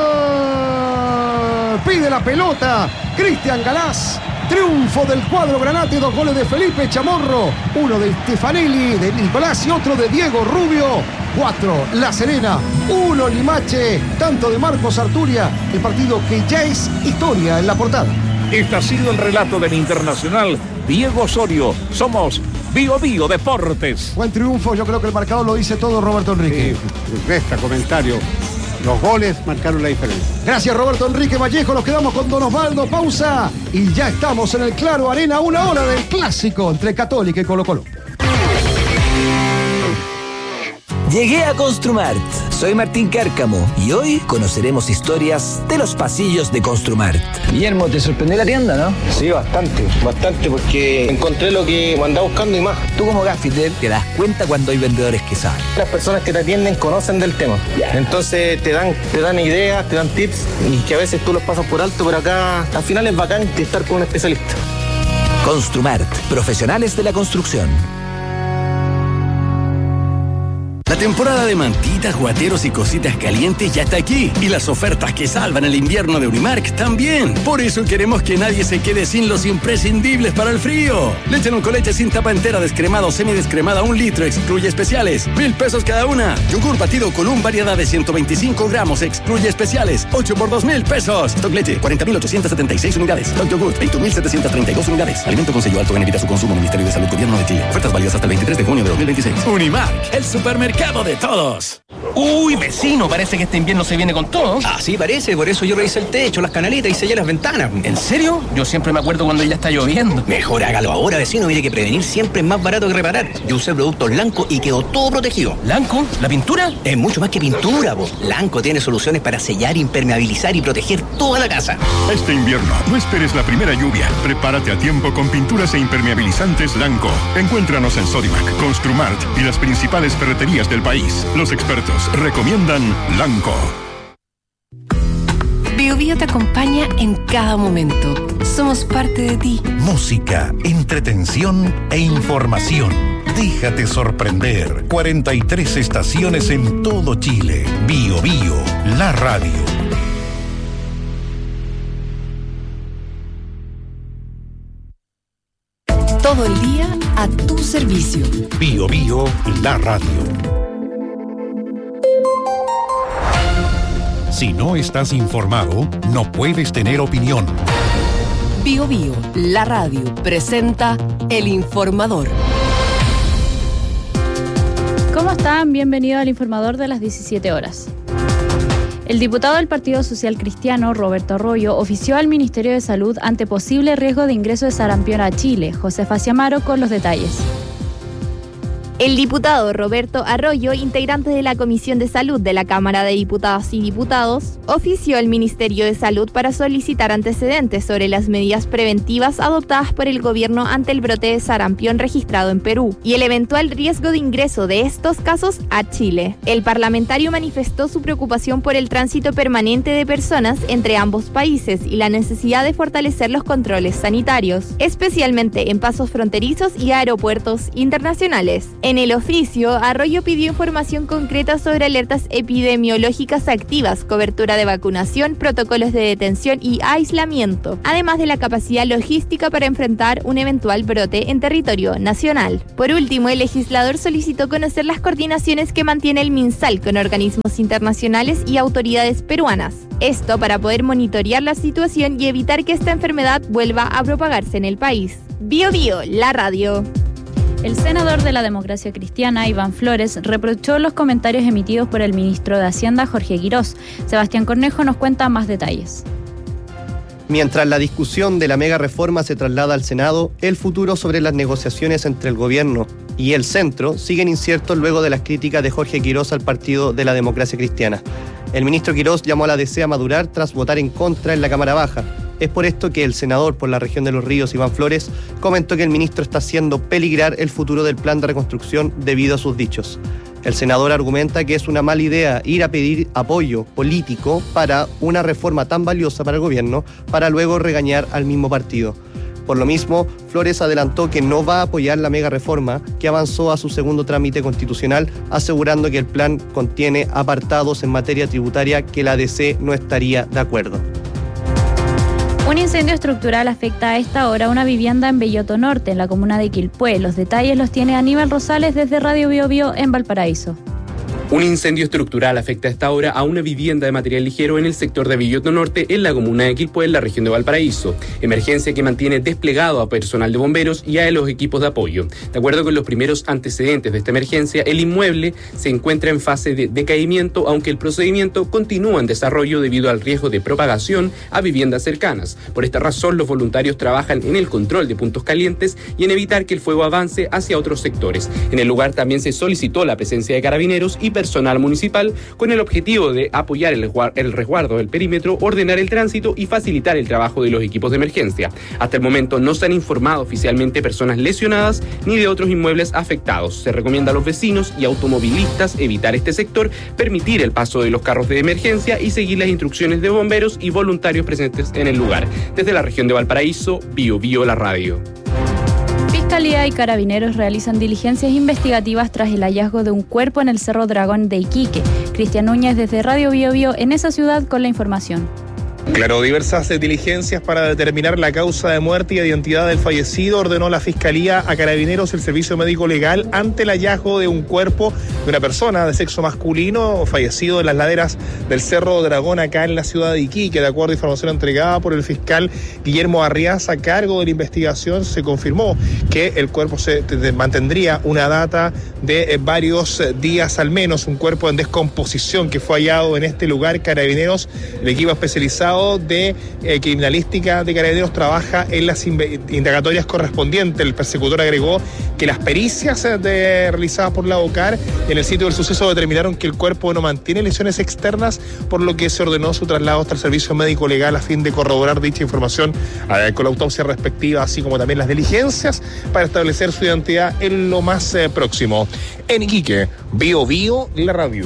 Pide la pelota Cristian Galás. Triunfo del cuadro granate, 2 goles de Felipe Chamorro, uno de Stefanelli, de Nicolás y otro de Diego Rubio. 4 La Serena, 1 Limache, tanto de Marcos Arturia, el partido que ya es historia en la portada. Este ha sido el relato del internacional Diego Osorio. Somos Biobío Deportes. Buen triunfo, yo creo que el marcador lo dice todo, Roberto Enrique. Sí, resta comentario. Los goles marcaron la diferencia. Gracias, Roberto Enrique Vallejo. Nos quedamos con don Osvaldo. Pausa. Y ya estamos en el Claro Arena. 1 hora del clásico entre Católica y Colo-Colo. Llegué a Construmart. Soy Martín Cárcamo y hoy conoceremos historias de los pasillos de Construmart. Guillermo, ¿te sorprendió la tienda, no? Sí, bastante, porque encontré lo que andaba buscando y más. Tú como gaffiter te das cuenta cuando hay vendedores que saben. Las personas que te atienden conocen del tema. Entonces te dan ideas, te dan tips y que a veces tú los pasas por alto, pero acá al final es bacán estar con un especialista. Construmart, profesionales de la construcción. La temporada de mantitas, guateros y cositas calientes ya está aquí. Y las ofertas que salvan el invierno de Unimark también. Por eso queremos que nadie se quede sin los imprescindibles para el frío. Leche Noncoleche sin tapa entera, descremada o semidescremada, 1 litro, excluye especiales. 1,000 pesos cada una. Yogur batido con un variedad de 125 gramos, excluye especiales. 8 por 2,000 pesos. Stock Leche, 40.876 unidades. Stock Yogur, 21.732 unidades. Alimento con sello alto, evita su consumo. Ministerio de Salud, Gobierno de Chile. Ofertas válidas hasta el 23 de junio de 2026. Unimark, el supermercado de todos. Uy, vecino, parece que este invierno se viene con todo. Ah, sí, parece. Por eso yo revisé el techo, las canaletas y sellé las ventanas. ¿En serio? Yo siempre me acuerdo cuando ya está lloviendo. Mejor hágalo ahora, vecino. Mire que prevenir siempre es más barato que reparar. Yo usé productos Lanco y quedó todo protegido. ¿Lanco? ¿La pintura? Es mucho más que pintura, po. Lanco tiene soluciones para sellar, impermeabilizar y proteger toda la casa. Este invierno, no esperes la primera lluvia. Prepárate a tiempo con pinturas e impermeabilizantes Lanco. Encuéntranos en Sodimac, Construmart y las principales ferreterías del país. Los expertos recomiendan Lanco. Biobío te acompaña en cada momento. Somos parte de ti. Música, entretención e información. Déjate sorprender. 43 estaciones en todo Chile. Biobío, la radio. Todo el día a tu servicio. Bio Bio, la radio. Si no estás informado, no puedes tener opinión. Bio Bio, la radio, presenta El Informador. ¿Cómo están? Bienvenido al Informador de las 17 horas. El diputado del Partido Social Cristiano, Roberto Arroyo, ofició al Ministerio de Salud ante posible riesgo de ingreso de sarampión a Chile. Josefa Ciamaro con los detalles. El diputado Roberto Arroyo, integrante de la Comisión de Salud de la Cámara de Diputadas y Diputados, ofició al Ministerio de Salud para solicitar antecedentes sobre las medidas preventivas adoptadas por el gobierno ante el brote de sarampión registrado en Perú y el eventual riesgo de ingreso de estos casos a Chile. El parlamentario manifestó su preocupación por el tránsito permanente de personas entre ambos países y la necesidad de fortalecer los controles sanitarios, especialmente en pasos fronterizos y aeropuertos internacionales. En el oficio, Arroyo pidió información concreta sobre alertas epidemiológicas activas, cobertura de vacunación, protocolos de detención y aislamiento, además de la capacidad logística para enfrentar un eventual brote en territorio nacional. Por último, el legislador solicitó conocer las coordinaciones que mantiene el MinSal con organismos internacionales y autoridades peruanas. Esto para poder monitorear la situación y evitar que esta enfermedad vuelva a propagarse en el país. Bio Bio, la radio. El senador de la Democracia Cristiana, Iván Flores, reprochó los comentarios emitidos por el ministro de Hacienda, Jorge Quirós. Sebastián Cornejo nos cuenta más detalles. Mientras la discusión de la mega reforma se traslada al Senado, el futuro sobre las negociaciones entre el gobierno y el centro siguen inciertos luego de las críticas de Jorge Quirós al Partido de la Democracia Cristiana. El ministro Quirós llamó a la DC a madurar tras votar en contra en la Cámara Baja. Es por esto que el senador por la región de Los Ríos, Iván Flores, comentó que el ministro está haciendo peligrar el futuro del plan de reconstrucción debido a sus dichos. El senador argumenta que es una mala idea ir a pedir apoyo político para una reforma tan valiosa para el gobierno para luego regañar al mismo partido. Por lo mismo, Flores adelantó que no va a apoyar la mega reforma que avanzó a su segundo trámite constitucional, asegurando que el plan contiene apartados en materia tributaria que la DC no estaría de acuerdo. Un incendio estructural afecta a esta hora una vivienda en Belloto Norte, en la comuna de Quilpué. Los detalles los tiene Aníbal Rosales desde Radio Bio Bio en Valparaíso. Un incendio estructural afecta a esta hora a una vivienda de material ligero en el sector de Belloto Norte, en la comuna de Quilpué, en la región de Valparaíso. Emergencia que mantiene desplegado a personal de bomberos y a los equipos de apoyo. De acuerdo con los primeros antecedentes de esta emergencia, el inmueble se encuentra en fase de decaimiento, aunque el procedimiento continúa en desarrollo debido al riesgo de propagación a viviendas cercanas. Por esta razón, los voluntarios trabajan en el control de puntos calientes y en evitar que el fuego avance hacia otros sectores. En el lugar también se solicitó la presencia de carabineros y personal municipal con el objetivo de apoyar el resguardo del perímetro, ordenar el tránsito y facilitar el trabajo de los equipos de emergencia. Hasta el momento no se han informado oficialmente personas lesionadas ni de otros inmuebles afectados. Se recomienda a los vecinos y automovilistas evitar este sector, permitir el paso de los carros de emergencia y seguir las instrucciones de bomberos y voluntarios presentes en el lugar. Desde la región de Valparaíso, Bio Bio, la radio. Fiscalía y Carabineros realizan diligencias investigativas tras el hallazgo de un cuerpo en el Cerro Dragón de Iquique. Cristian Núñez desde Radio Bio Bio en esa ciudad con la información. Claro, diversas diligencias para determinar la causa de muerte y identidad del fallecido ordenó la Fiscalía a Carabineros el servicio médico legal ante el hallazgo de un cuerpo de una persona de sexo masculino fallecido en las laderas del Cerro Dragón acá en la ciudad de Iquique. De acuerdo a información entregada por el fiscal Guillermo Arriaza a cargo de la investigación, se confirmó que el cuerpo se mantendría una data de varios días al menos, un cuerpo en descomposición que fue hallado en este lugar. Carabineros, el equipo especializado de criminalística de Carabineros, trabaja en las indagatorias correspondientes. El persecutor agregó que las pericias realizadas por la OCAR en el sitio del suceso determinaron que el cuerpo no mantiene lesiones externas, por lo que se ordenó su traslado hasta el servicio médico legal a fin de corroborar dicha información con la autopsia respectiva, así como también las diligencias para establecer su identidad en lo más próximo. En Iquique, Bio Bio, la radio.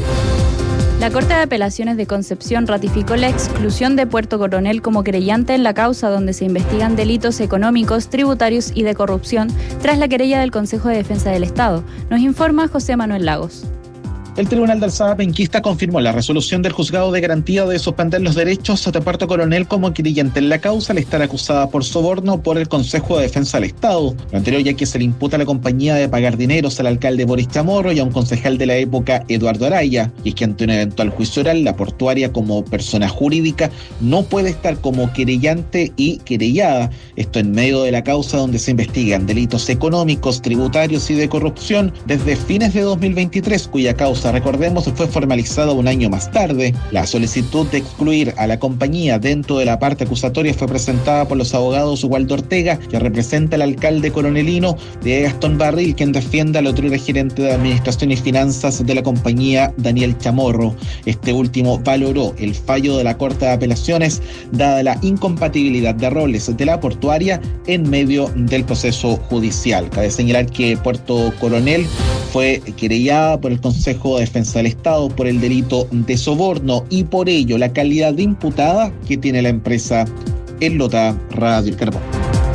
La Corte de Apelaciones de Concepción ratificó la exclusión de Puerto Coronel como querellante en la causa donde se investigan delitos económicos, tributarios y de corrupción tras la querella del Consejo de Defensa del Estado. Nos informa José Manuel Lagos. El Tribunal de Alzada Penquista confirmó la resolución del Juzgado de Garantía de suspender los derechos de Puerto Coronel como querellante en la causa al estar acusada por soborno por el Consejo de Defensa del Estado. Lo anterior ya que se le imputa a la compañía de pagar dineros al alcalde Boris Chamorro y a un concejal de la época, Eduardo Araya, y es que ante un eventual juicio oral, la portuaria como persona jurídica no puede estar como querellante y querellada. Esto en medio de la causa donde se investigan delitos económicos, tributarios y de corrupción desde fines de 2023, cuya causa, recordemos, fue formalizada un año más tarde. La solicitud de excluir a la compañía dentro de la parte acusatoria fue presentada por los abogados Waldo Ortega, que representa al alcalde coronelino, de Gastón Barril, quien defiende al otro gerente de Administración y Finanzas de la compañía, Daniel Chamorro. Este último valoró el fallo de la Corte de Apelaciones, dada la incompatibilidad de roles de la portuaria en medio del proceso judicial. Cabe señalar que Puerto Coronel fue querellada por el Consejo de Defensa del Estado por el delito de soborno y por ello la calidad de imputada que tiene la empresa Enlota Radio El Carbón.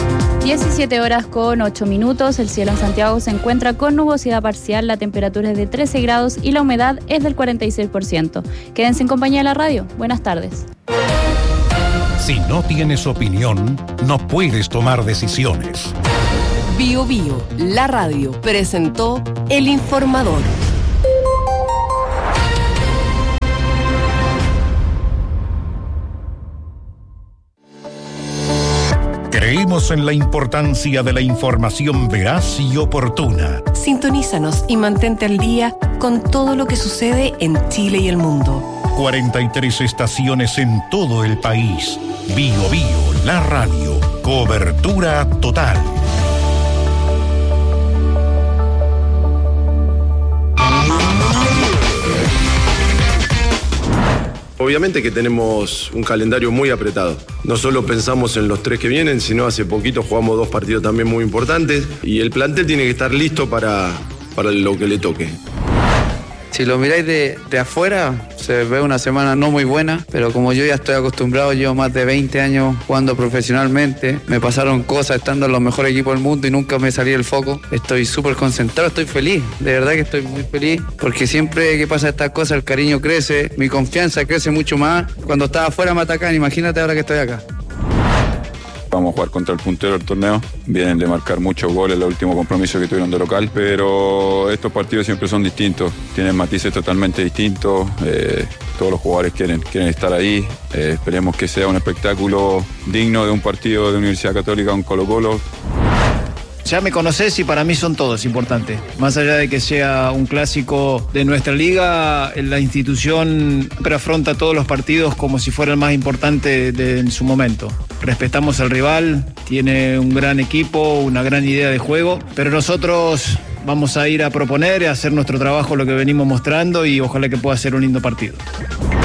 17:08. El cielo en Santiago se encuentra con nubosidad parcial, la temperatura es de 13 grados y la humedad es del 46%. Quédense en compañía de la radio. Buenas tardes. Si no tienes opinión, no puedes tomar decisiones. Bio Bio, la radio, presentó El Informador. Creemos en la importancia de la información veraz y oportuna. Sintonízanos y mantente al día con todo lo que sucede en Chile y el mundo. 43 estaciones en todo el país. Bio Bio, la radio. Cobertura total. Obviamente que tenemos un calendario muy apretado. No solo pensamos en los 3 que vienen, sino hace poquito jugamos 2 partidos también muy importantes y el plantel tiene que estar listo para lo que le toque. Si lo miráis de afuera, se ve una semana no muy buena, pero como yo ya estoy acostumbrado, llevo más de 20 años jugando profesionalmente, me pasaron cosas estando en los mejores equipos del mundo y nunca me salí del foco. Estoy súper concentrado, estoy feliz, de verdad que estoy muy feliz, porque siempre que pasa estas cosas el cariño crece, mi confianza crece mucho más. Cuando estaba afuera me atacan, imagínate ahora que estoy acá. Vamos a jugar contra el puntero del torneo. Vienen de marcar muchos goles en el último compromiso que tuvieron de local, pero estos partidos siempre son distintos, tienen matices totalmente distintos. Todos los jugadores quieren estar ahí. Esperemos que sea un espectáculo digno de un partido de Universidad Católica con Colo-Colo. Ya me conocés y para mí son todos importantes. Más allá de que sea un clásico de nuestra liga, la institución siempre afronta todos los partidos como si fuera el más importante en su momento. Respetamos al rival, tiene un gran equipo, una gran idea de juego, pero nosotros vamos a ir a proponer, a hacer nuestro trabajo, lo que venimos mostrando y ojalá que pueda ser un lindo partido.